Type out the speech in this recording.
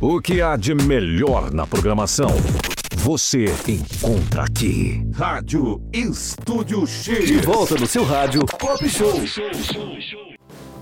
O que há de melhor na programação, você encontra aqui. Rádio Estúdio Cheio. De volta no seu rádio Pop Show.